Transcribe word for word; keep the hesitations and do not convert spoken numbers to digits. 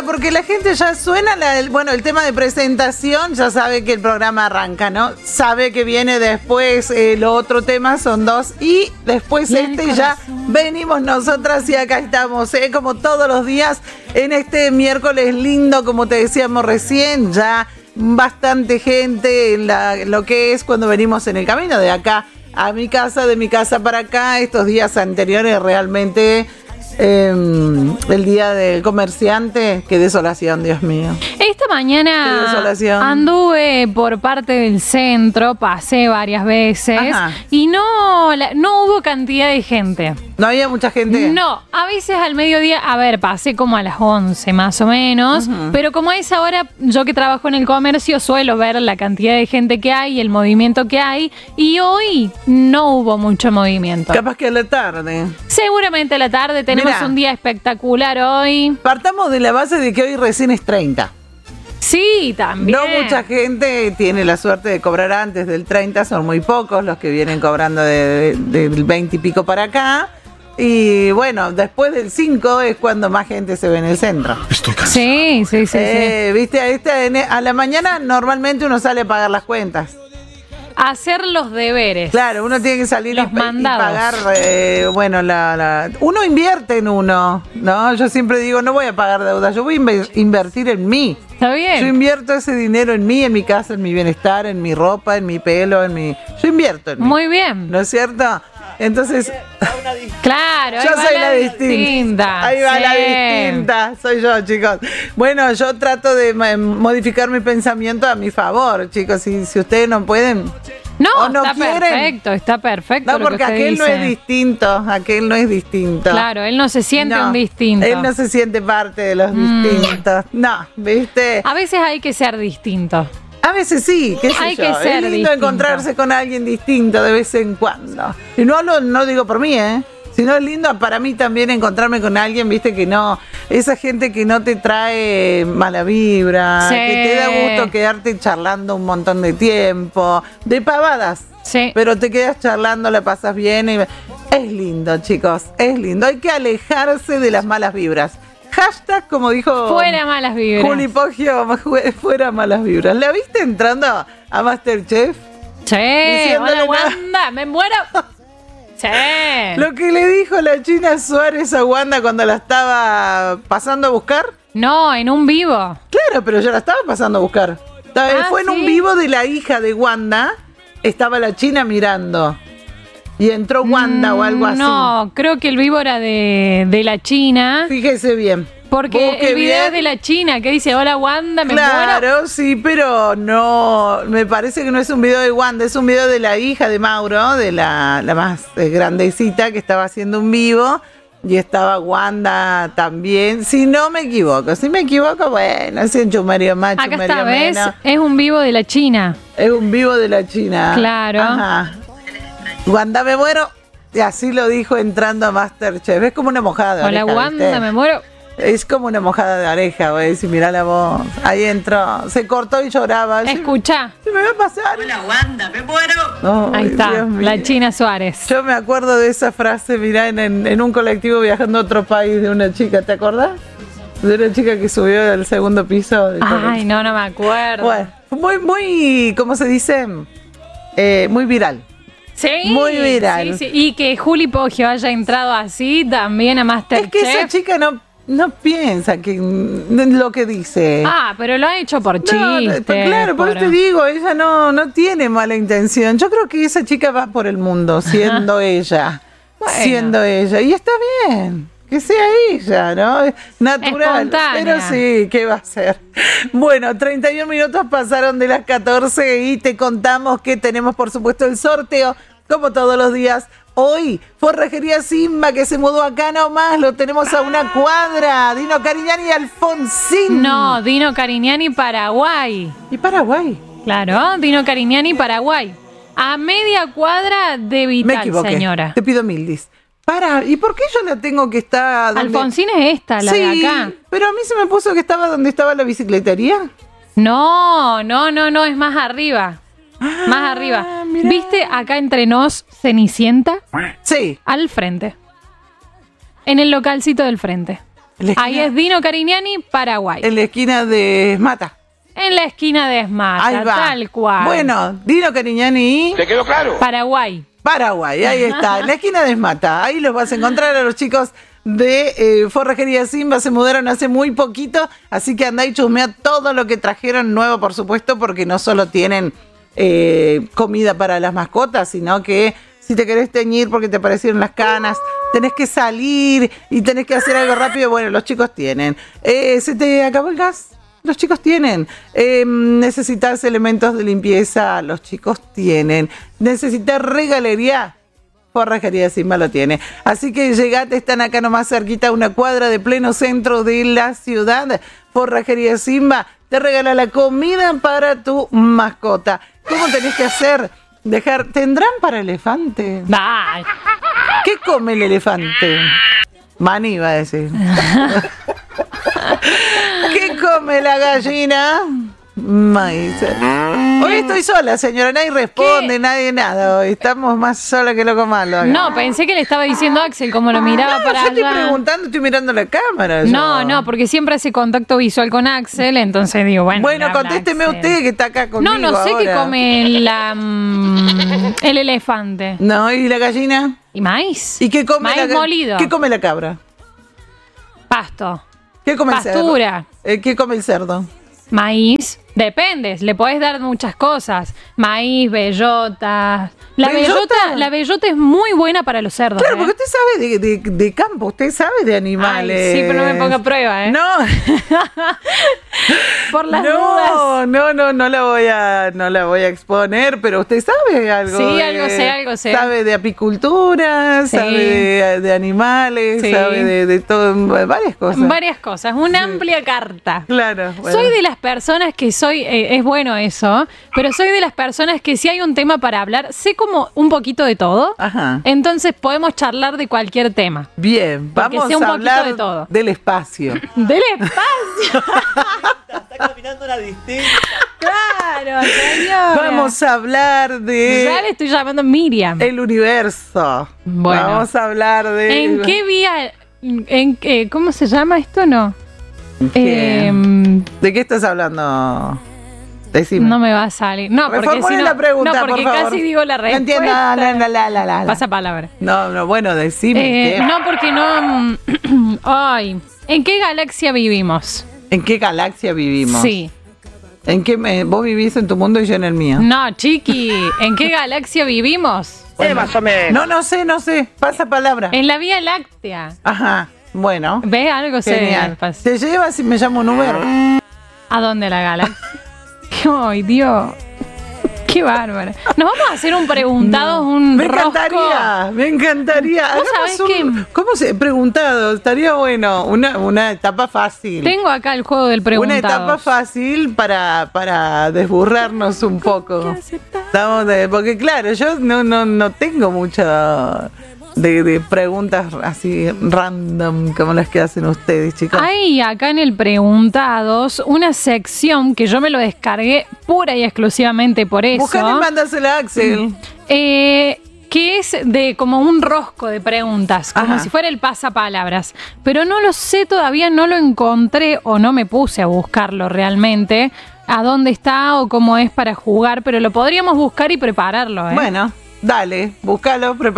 porque la gente ya suena, la, el, bueno, el tema de presentación, ya sabe que el programa arranca, ¿no? Sabe que viene después el otro tema, son dos, y después Bien, este ya venimos nosotras y acá estamos, ¿eh? Como todos los días, en este miércoles lindo, como te decíamos recién, ya bastante gente en la, lo que es cuando venimos en el camino de acá a mi casa, de mi casa para acá. Estos días anteriores realmente, eh, el día del comerciante, qué desolación, Dios mío. Esta mañana anduve por parte del centro, pasé varias veces. Ajá. Y no, la, no hubo cantidad de gente. ¿No había mucha gente? No, a veces al mediodía, a ver, pasé como a las once más o menos, uh-huh. Pero como a esa hora, yo que trabajo en el comercio, suelo ver la cantidad de gente que hay, el movimiento que hay, y hoy no hubo mucho movimiento. Capaz que a la tarde. Seguramente a la tarde, tenemos Mirá, un día espectacular hoy. Partamos de la base de que hoy recién es treinta. Sí, también. No mucha gente tiene la suerte de cobrar antes del treinta, son muy pocos los que vienen cobrando de, de, del veinte y pico para acá. Y bueno, después del cinco es cuando más gente se ve en el centro. Sí, sí, sí. Eh, sí. Viste, a, esta, a la mañana normalmente uno sale a pagar las cuentas. Hacer los deberes. Claro, uno tiene que salir los y, mandados. y pagar, eh, bueno, la, la... Uno invierte en uno, ¿no? Yo siempre digo, no voy a pagar deuda, yo voy a inv- invertir en mí. Está bien. Yo invierto ese dinero en mí, en mi casa, en mi bienestar, en mi ropa, en mi pelo, en mi... Yo invierto en mí. Muy bien. ¿No es cierto? Entonces, claro, yo ahí soy va la, la distinta. distinta. Ahí va sí. la distinta. Soy yo, chicos. Bueno, yo trato de modificar mi pensamiento a mi favor, chicos. Si, si ustedes no pueden. No, no está quieren, perfecto, está perfecto. No, porque aquel dice. no es distinto. Aquel no es distinto. Claro, él no se siente no, un distinto. Él no se siente parte de los mm. distintos. No, ¿viste? A veces hay que ser distinto. A veces sí, qué sé Hay yo. que ser es lindo distinto. Encontrarse con alguien distinto de vez en cuando. Y no lo no digo por mí, ¿eh? Sino es lindo para mí también encontrarme con alguien, viste, que no, esa gente que no te trae mala vibra, sí. que te da gusto quedarte charlando un montón de tiempo, de pavadas. Sí. Pero te quedas charlando, la pasas bien. Y... Es lindo, chicos, es lindo. Hay que alejarse de las malas vibras. Hashtag, como dijo fuera malas vibras. Juli Poggio, fuera malas vibras. ¿La viste entrando a Masterchef? Sí, hola Wanda, me muero. Sí. Lo que le dijo la China Suárez a Wanda cuando la estaba pasando a buscar. No, en un vivo. Claro, pero yo la estaba pasando a buscar. Ah, Fue en ¿sí? un vivo de la hija de Wanda. Estaba la China mirando. Y entró Wanda mm, o algo así. No, creo que el vivo era de, de la China. Fíjese bien. Porque Busque el video bien. es de la China, que dice, hola Wanda, me claro, muero. sí, pero no, me parece que no es un video de Wanda, es un video de la hija de Mauro, de la, la más eh, grandecita, que estaba haciendo un vivo. Y estaba Wanda también, si no me equivoco. Si me equivoco, bueno, es un chumerío más, Acá chumerío está, ¿ves? menos. Es un vivo de la China. Es un vivo de la China. Claro. Ajá. Wanda, me muero. Y así lo dijo entrando a Masterchef. Es como una mojada de Hola, oreja. Hola Wanda, ¿viste? Me muero. Es como una mojada de oreja, güey. Si mirá la voz. Ahí entró. Se cortó y lloraba. Escucha. ¿Se me va a pasar? Hola, Wanda, me muero. Oh, ahí está, Dios mío. la China Suárez. Yo me acuerdo de esa frase, mirá, en, en, en un colectivo viajando a otro país de una chica. ¿Te acordás? De una chica que subió al segundo piso. Del Ay, colectivo. no, no me acuerdo. Bueno, muy, muy, ¿cómo se dice? Eh, muy viral. Sí, muy viral. Sí, sí. Y que Juli Poggio haya entrado así también a Masterchef. Es que esa chica no, no piensa que lo que dice. Ah, pero lo ha hecho por chiste. No, claro, por eso te digo, ella no, no tiene mala intención. Yo creo que esa chica va por el mundo siendo Ajá. ella. Bueno. Siendo ella. Y está bien. Que sea ella, ¿no? Natural. Espontánea. Pero sí, ¿qué va a ser? Bueno, treinta y un minutos pasaron de las catorce y te contamos que tenemos, por supuesto, el sorteo, como todos los días. Hoy, Forrajería Simba, que se mudó acá nomás, lo tenemos a una cuadra. Dino Cariñani y Alfonsín. No, Dino Cariñani, Paraguay. ¿Y Paraguay? Claro, Dino Cariñani, Paraguay. A media cuadra de Vital, Me equivoqué. Señora. Te pido mil dis. Para, ¿y por qué yo la tengo que estar donde... Alfonsín es esta, la sí, de acá. pero a mí se me puso que estaba donde estaba la bicicletería. No, no, no, no, es más arriba. Ah, más arriba. Mirá. ¿Viste acá entre nos Cenicienta? Sí. Al frente. En el localcito del frente. En la esquina- Ahí es Dino Carignani, Paraguay. En la esquina de Esmata. En la esquina de Esmata, Ahí va. tal cual. Bueno, Dino Carignani y ¿Te quedó claro? Paraguay. Paraguay, ahí está, en la esquina de Esmata. Ahí los vas a encontrar a los chicos de eh, Forrajería Simba. Se mudaron hace muy poquito, así que andá y chusmea todo lo que trajeron nuevo, por supuesto, porque no solo tienen eh, comida para las mascotas, sino que si te querés teñir porque te aparecieron las canas, tenés que salir y tenés que hacer algo rápido, bueno, los chicos tienen. Eh, ¿Se te acabó el gas? Los chicos tienen. Eh, necesitas elementos de limpieza, los chicos tienen. Necesitas regalería, Forrajería Simba lo tiene. Así que llegate, están acá nomás cerquita, una cuadra de pleno centro de la ciudad. Forrajería Simba te regala la comida para tu mascota. ¿Cómo tenés que hacer? Dejar, ¿tendrán para elefante? Ay. ¿Qué come el elefante? Maní, va a decir. ¿Qué come la gallina? Maíz. Hoy estoy sola, señora. Nadie responde, ¿Qué? nadie nada. Hoy estamos más sola que loco malo. No, pensé que le estaba diciendo a Axel como lo miraba No, para yo estoy allá. preguntando, estoy mirando la cámara. yo. No, no, porque siempre hace contacto visual con Axel, entonces digo, bueno. Bueno, le habla contésteme Axel. usted que está acá conmigo. No, no sé qué ahora. come la, mm, el elefante. No, ¿y la gallina? ¿Y maíz? ¿Y qué come Maíz la ga- molido. ¿Qué come la cabra? Pasto. ¿Qué come el cerdo? Pastura. Eh, ¿Qué come el cerdo? Maíz. Depende, le podés dar muchas cosas. Maíz, bellotas. La ¿Bellota? bellota, la bellota es muy buena para los cerdos. Claro, ¿eh? porque usted sabe de, de- de campo, usted sabe de animales. Ay, sí, pero no me ponga a prueba, ¿eh? No, Por las no, dudas. no, no, no la voy a, no la voy a exponer, pero usted sabe algo. Sí, de- algo sé, algo sé. Sabe de apicultura, Sí. sabe de, de animales, Sí. sabe de, de todo, varias cosas. Varias cosas, una amplia carta. Claro. bueno. Soy de las personas que soy, eh, es bueno eso, pero soy de las personas que si hay un tema para hablar, sé como un poquito de todo. Ajá. Entonces podemos charlar de cualquier tema. Bien, Porque vamos sé un a poquito hablar de todo. del espacio. Del espacio. Está caminando una distinta. Claro, señora. Vamos a hablar de Ya le estoy llamando Miriam. el universo. Bueno. Vamos a hablar de ¿En qué vía? ¿En qué? ¿Cómo se llama esto? No. ¿Qué? Em, ¿De qué estás hablando? Decime. no me va a salir. No, porque si Reformule no, la pregunta, no, porque por favor. casi digo la No respuesta. entiendo. La, la, la, la, la, la. Pasa palabra. No, no, bueno, decime. Eh, ¿qué? no, porque no. mm, Ay, ¿en qué galaxia vivimos? ¿En qué galaxia vivimos? Sí. ¿En qué me- vos vivís en tu mundo y yo en el mío? No, chiqui, ¿en qué galaxia vivimos? Eh, más o menos. No, no sé, no sé. Pasa palabra. En la Vía Láctea. Ajá. Bueno. ¿Ves algo? sé Genial. pas- ¿Te llevas si me llamo un Uber? ¿A dónde la galaxia? Ay, Dios. Qué bárbara. Nos vamos a hacer un preguntado, un Me rosco. encantaría, me encantaría. ¿Vos Hagamos sabés un- que- ¿Cómo se? Preguntado, estaría bueno. Una, una etapa fácil. Tengo acá el juego del Una preguntado. etapa fácil para, para desburrarnos un poco. Estamos de- porque claro, yo no, no, no tengo mucho de, de preguntas así random como las que hacen ustedes, chicos. Hay acá en el Preguntados una sección que yo me lo descargué pura y exclusivamente por eso. Buscale y mándasela a Axel. Eh, que es de como un rosco de preguntas, como Ajá. si fuera el pasapalabras. Pero no lo sé todavía, no lo encontré o no me puse a buscarlo realmente, a dónde está o cómo es para jugar, pero lo podríamos buscar y prepararlo, ¿eh? Bueno, dale, búscalo, prepáralo.